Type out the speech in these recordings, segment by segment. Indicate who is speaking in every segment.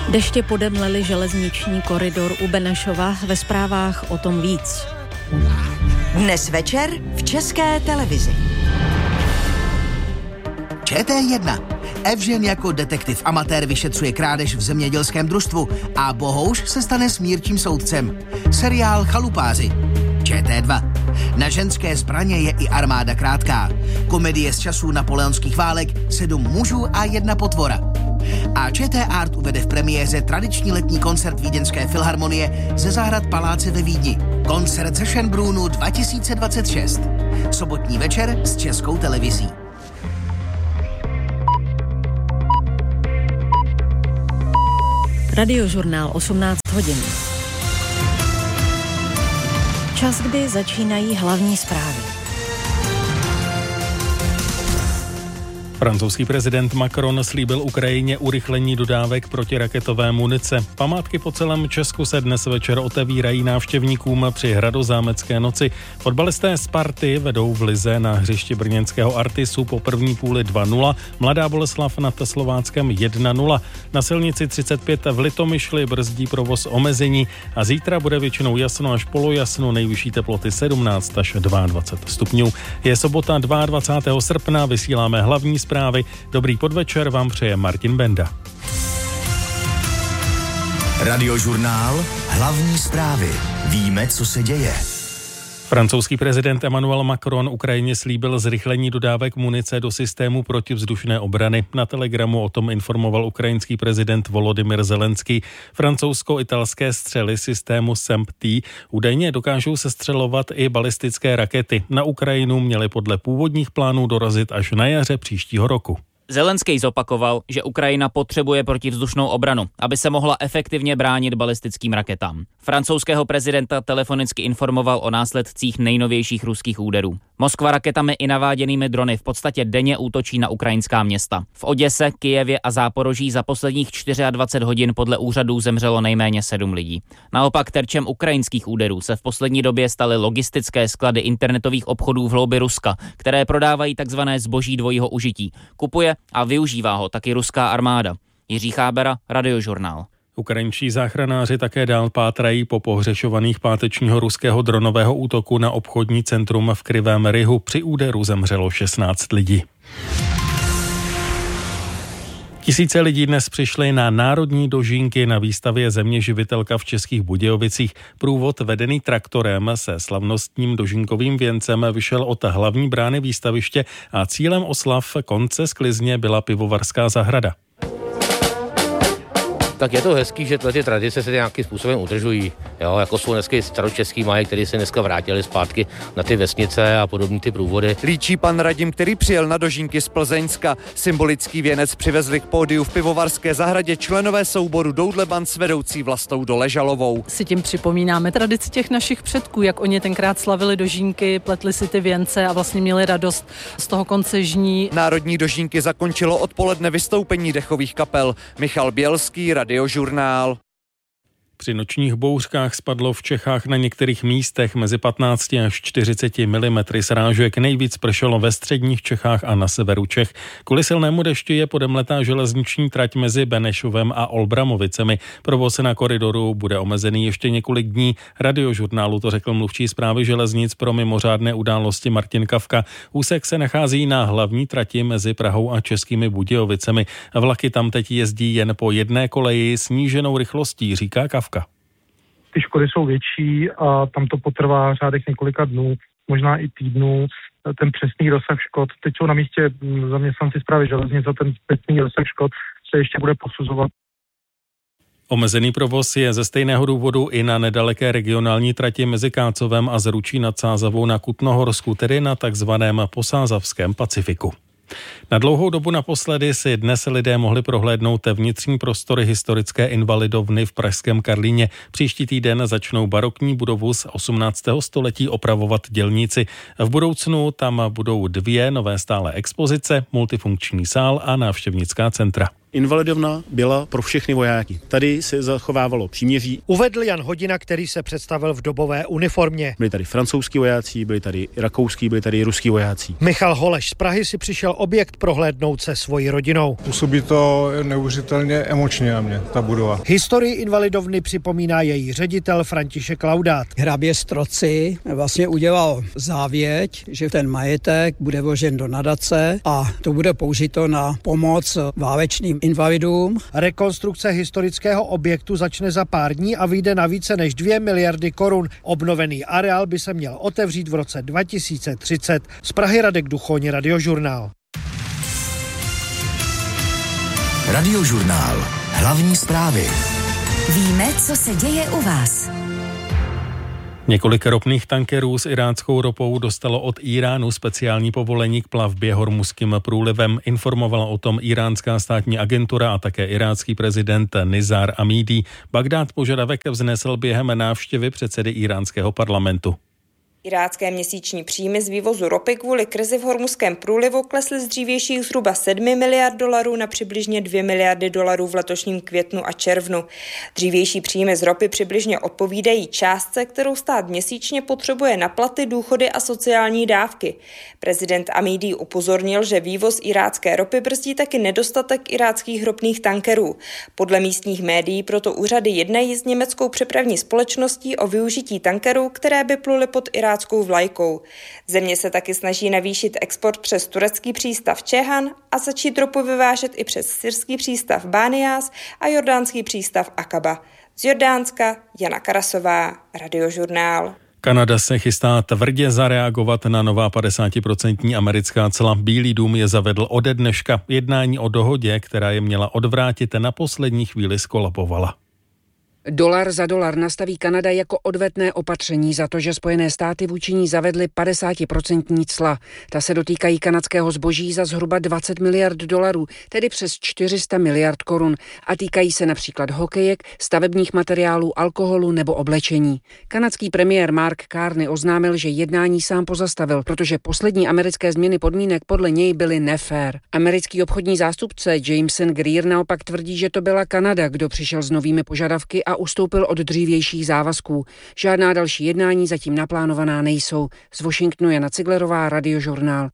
Speaker 1: Deště podemlely železniční koridor u Benešova, ve zprávách o tom víc.
Speaker 2: Dnes večer v České televizi.
Speaker 3: ČT1. Evžen jako detektiv amatér vyšetřuje krádež v zemědělském družstvu a Bohouš se stane smírčím soudcem. Seriál Chalupáři. ČT2. Na ženské zbraně je i armáda krátká. Komedie z časů napoleonských válek 7 mužů a 1 potvora. A ČT Art uvede v premiéře tradiční letní koncert Vídeňské filharmonie ze zahrad Paláce ve Vídni. Koncert ze Schönbrunnu 2026. Sobotní večer s Českou televizí.
Speaker 1: Radiožurnál 18 hodin. Čas, kdy začínají hlavní zprávy.
Speaker 4: Francouzský prezident Macron slíbil Ukrajině urychlení dodávek protiraketové munice. Památky po celém Česku se dnes večer otevírají návštěvníkům při Hradozámecké noci. Fotbalisté Sparty vedou v lize na hřišti brněnského Artisu po první půli 2-0, Mladá Boleslav nad Slováckem 1-0. Na silnici 35 v Litomyšli brzdí provoz omezení a zítra bude většinou jasno až polojasno, nejvyšší teploty 17 až 22 stupňů. Je sobota 22. srpna, vysíláme hlavní zprávy. Dobrý podvečer vám přeje Martin Benda.
Speaker 5: Radiožurnál Hlavní zprávy. Víme, co se děje.
Speaker 4: Francouzský prezident Emmanuel Macron Ukrajině slíbil zrychlení dodávek munice do systému protivzdušné obrany. Na Telegramu o tom informoval ukrajinský prezident Volodymyr Zelenský. Francouzsko-italské střely systému SAMP-T údajně dokážou sestřelovat i balistické rakety. Na Ukrajinu měly podle původních plánů dorazit až na jaře příštího roku.
Speaker 6: Zelenský zopakoval, že Ukrajina potřebuje protivzdušnou obranu, aby se mohla efektivně bránit balistickým raketám. Francouzského prezidenta telefonicky informoval o následcích nejnovějších ruských úderů. Moskva raketami i naváděnými drony v podstatě denně útočí na ukrajinská města. V Oděse, Kyjevě a Záporoží za posledních 24 hodin podle úřadů zemřelo nejméně 7 lidí. Naopak terčem ukrajinských úderů se v poslední době staly logistické sklady internetových obchodů v hloubi Ruska, které prodávají takzvané zboží dvojího užití. Kupuje a využívá ho taky ruská armáda. Jiří Chábera, Radiožurnál.
Speaker 4: Ukrajinští záchranáři také dál pátrají po pohřešovaných pátečního ruského dronového útoku na obchodní centrum v Krivém Rihu. Při úderu zemřelo 16 lidí. Tisíce lidí dnes přišli na národní dožínky na výstavě Země živitelka v Českých Budějovicích. Průvod vedený traktorem se slavnostním dožínkovým věncem vyšel od hlavní brány výstaviště a cílem oslav konce sklizně byla pivovarská zahrada.
Speaker 7: Tak je to hezký, že ty tradice se nějakým způsobem udržují. Jo, jako jsou dneska staročeský mají, který se dneska vrátili zpátky na ty vesnice a podobné ty průvody.
Speaker 8: Líčí pan Radim, který přijel na dožínky z Plzeňska. Symbolický věnec přivezli k pódiu v pivovarské zahradě členové souboru Doudle Band s vedoucí Vlastou Doležalovou.
Speaker 9: Si tím připomínáme tradici těch našich předků, jak oni tenkrát slavili dožínky, pletli si ty věnce a vlastně měli radost z toho konce žní.
Speaker 8: Národní dožínky zakončilo odpoledne vystoupení dechových kapel. Michal Bělský, Radiožurnál.
Speaker 4: Při nočních bouřkách spadlo v Čechách na některých místech mezi 15 až 40 mm srážek. Nejvíc pršelo ve středních Čechách a na severu Čech. Kvůli silnému dešti je podemletá železniční trať mezi Benešovem a Olbramovicemi. Provoz na koridoru bude omezený ještě několik dní. Radiožurnálu to řekl mluvčí správy železnic pro mimořádné události Martin Kafka. Úsek se nachází na hlavní trati mezi Prahou a Českými Budějovicemi. Vlaky tam teď jezdí jen po jedné koleji sníženou rychlostí, říká Kafka.
Speaker 10: Ty škody jsou větší a tam to potrvá řádek několika dnů, možná i týdnů. Ten přesný rozsah škod, teď jsou na místě zaměstnanci správy železnic a ten přesný rozsah škod se ještě bude posuzovat.
Speaker 4: Omezený provoz je ze stejného důvodu i na nedaleké regionální trati mezi Kácovem a Zručí nad Sázavou na Kutnohorsku, tedy na takzvaném posázavském Pacifiku. Na dlouhou dobu naposledy si dnes lidé mohli prohlédnout vnitřní prostory historické invalidovny v pražském Karlíně. Příští týden začnou barokní budovu z 18. století opravovat dělníci. V budoucnu tam budou 2 nové stálé expozice, multifunkční sál a návštěvnická centra.
Speaker 11: Invalidovna byla pro všechny vojáky. Tady se zachovávalo příměří.
Speaker 12: Uvedl Jan Hodina, který se představil v dobové uniformě.
Speaker 11: Byli tady francouzský vojáci, byli tady rakouský, byli tady ruský vojáci.
Speaker 12: Michal Holeš z Prahy si přišel objekt prohlédnout se svojí rodinou.
Speaker 13: Působí to neuvěřitelně emočně na mě, ta budova.
Speaker 12: Historii Invalidovny připomíná její ředitel František Laudát.
Speaker 14: Hrabě Stroci vlastně udělal závěť, že ten majetek bude vložen do nadace a to bude použito na pomoc válečným invalidům.
Speaker 12: Rekonstrukce historického objektu začne za pár dní a vyjde na více než 2 miliardy korun. Obnovený areál by se měl otevřít v roce 2030. Z Prahy Radek Duchoň, Radiožurnál.
Speaker 5: Radiožurnál. Hlavní zprávy.
Speaker 2: Víme, co se děje u vás.
Speaker 4: Několik ropných tankerů s iráckou ropou dostalo od Iránu speciální povolení k plavbě Hormuzským průlivem. Informovala o tom iránská státní agentura a také irácký prezident Nizar Amidi. Bagdád požadavek vznesl během návštěvy předsedy iránského parlamentu.
Speaker 15: Irácké měsíční příjmy z vývozu ropy kvůli krizi v Hormuzském průlivu klesly z dřívějších zhruba 7 miliard dolarů na přibližně 2 miliardy dolarů v letošním květnu a červnu. Dřívější příjmy z ropy přibližně odpovídají částce, kterou stát měsíčně potřebuje na platy, důchody a sociální dávky. Prezident Amidi upozornil, že vývoz irácké ropy brzdí taky nedostatek iráckých ropných tankerů. Podle místních médií proto úřady jednají s německou přepravní společností o využití tankerů, které by pluly pod iráckou vlajkou. Země se taky snaží navýšit export přes turecký přístav Čehan a začít ropu vyvážet i přes syrský přístav Bániás a jordánský přístav Akaba. Z Jordánska Jana Karasová, Radiožurnál.
Speaker 4: Kanada se chystá tvrdě zareagovat na nová 50% americká cla. Bílý dům je zavedl ode dneška. Jednání o dohodě, která je měla odvrátit, na poslední chvíli skolabovala.
Speaker 16: Dolar za dolar nastaví Kanada jako odvetné opatření za to, že Spojené státy vůči ní zavedly 50% cla. Ta se dotýkají kanadského zboží za zhruba 20 miliard dolarů, tedy přes 400 miliard korun, a týkají se například hokejek, stavebních materiálů, alkoholu nebo oblečení. Kanadský premiér Mark Carney oznámil, že jednání sám pozastavil, protože poslední americké změny podmínek podle něj byly nefér. Americký obchodní zástupce Jameson Greer naopak tvrdí, že to byla Kanada, kdo přišel s novými požadavky a ustoupil od dřívějších závazků. Žádná další jednání zatím naplánovaná nejsou. Z Washingtonu Jana Ciglerová, Radiožurnál.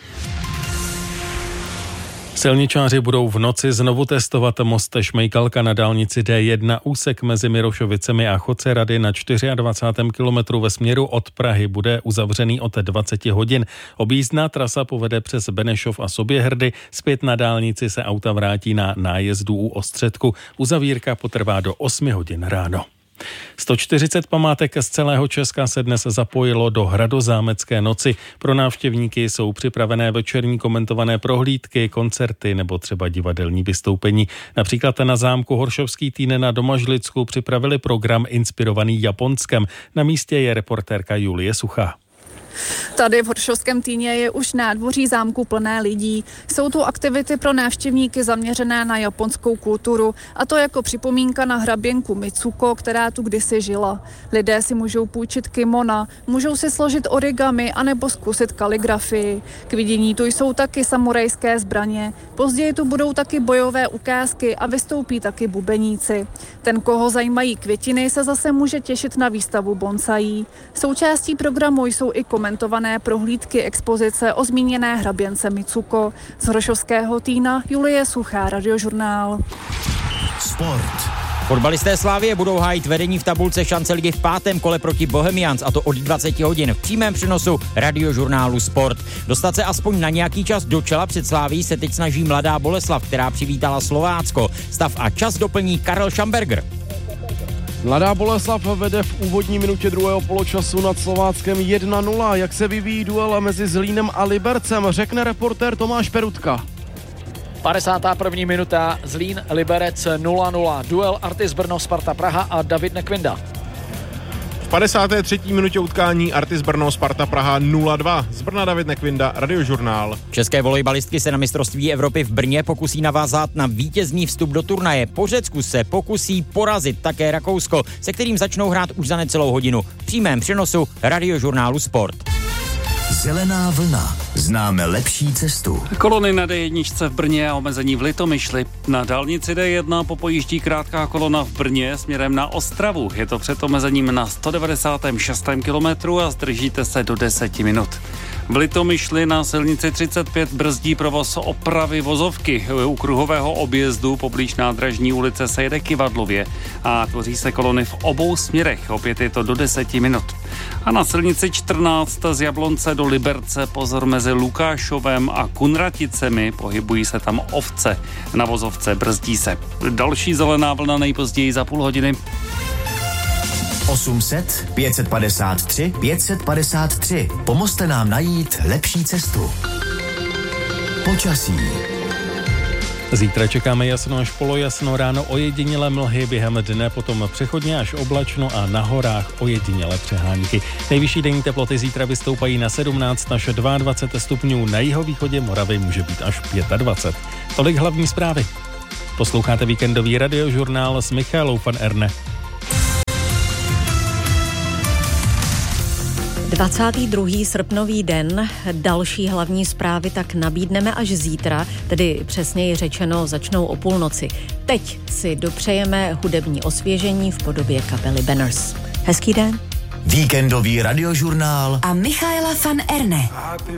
Speaker 4: Silničáři budou v noci znovu testovat most Šmejkalka na dálnici D1. Úsek mezi Mirošovicemi a Chocerady na 24. kilometru ve směru od Prahy bude uzavřený od 20 hodin. Objízdná trasa povede přes Benešov a Soběhrdy. Zpět na dálnici se auta vrátí na nájezdu u Ostředku. Uzavírka potrvá do 8 hodin ráno. 140 památek z celého Česka se dnes zapojilo do Hradozámecké noci. Pro návštěvníky jsou připravené večerní komentované prohlídky, koncerty nebo třeba divadelní vystoupení. Například na zámku Horšovský Týn na Domažlicku připravili program inspirovaný Japonskem. Na místě je reportérka Julie Suchá.
Speaker 17: Tady v Horšovském Týně je už nádvoří zámku plné lidí. Jsou tu aktivity pro návštěvníky zaměřené na japonskou kulturu, a to jako připomínka na hraběnku Mitsuko, která tu kdysi žila. Lidé si můžou půjčit kimona, můžou si složit origami anebo zkusit kaligrafii. K vidění tu jsou taky samurajské zbraně. Později tu budou taky bojové ukázky a vystoupí taky bubeníci. Ten, koho zajímají květiny, se zase může těšit na výstavu bonsaí. Součástí programu jsou i komentované prohlídky expozice o zmíněné hraběnce Mitsuko. Z Horšovského Týna Julie Suchá, Radiožurnál.
Speaker 5: Sport.
Speaker 6: Fotbalisté Slavie budou hájit vedení v tabulce šance ligy v 5. kole proti Bohemians, a to od 20 hodin v přímém přenosu Radiožurnálu Sport. Dostat se aspoň na nějaký čas do čela před Slavií se teď snaží Mladá Boleslav, která přivítala Slovácko. Stav a čas doplní Karel Schamberger.
Speaker 18: Mladá Boleslav vede v úvodní minutě druhého poločasu nad Slováckem 1-0. Jak se vyvíjí duel mezi Zlínem a Libercem, řekne reportér Tomáš Perutka.
Speaker 19: 51. minuta, Zlín Liberec 0-0. Duel Artis Brno Sparta Praha a David Nekvinda.
Speaker 20: V 53. minutě utkání Artis Brno Sparta Praha 0-2. Z Brna David Nekvinda, Radiožurnál.
Speaker 6: České volejbalistky se na mistrovství Evropy v Brně pokusí navázat na vítězný vstup do turnaje. Po Řecku se pokusí porazit také Rakousko, se kterým začnou hrát už za necelou hodinu. V přímém přenosu Radiožurnálu Sport.
Speaker 5: Zelená vlna. Známe lepší cestu.
Speaker 21: Kolony na D1 v Brně a omezení v Litomyšli. Na dálnici D1 popojíždí krátká kolona v Brně směrem na Ostravu. Je to před omezením na 196. kilometru a zdržíte se do 10 minut. V Litomyšli na silnici 35 brzdí provoz opravy vozovky. U kruhového objezdu poblíž Nádražní ulice se jede kyvadlově a tvoří se kolony v obou směrech. Opět je to do 10 minut. A na silnici 14 z Jablonce do Liberce pozor mezi Lukášovem a Kunraticemi. Pohybují se tam ovce. Na vozovce brzdí se. Další zelená vlna nejpozději za půl hodiny.
Speaker 5: 800 553 553. Pomozte nám najít lepší cestu. Počasí.
Speaker 4: Zítra čekáme jasno až polojasno, ráno ojedinělé mlhy, během dne potom přechodně až oblačno a na horách ojedinělé přehánky. Nejvyšší denní teploty zítra vystoupají na 17 až 22 stupňů, na jihovýchodě Moravy může být až 25. Tolik hlavní zprávy. Posloucháte víkendový radiožurnál s Michaelou van Erne.
Speaker 1: 22. srpnový den, další hlavní zprávy tak nabídneme až zítra, tedy přesněji řečeno začnou o půlnoci. Teď si dopřejeme hudební osvěžení v podobě kapely Banners. Hezký den.
Speaker 5: Víkendový radiožurnál
Speaker 2: a Michaela van Erne.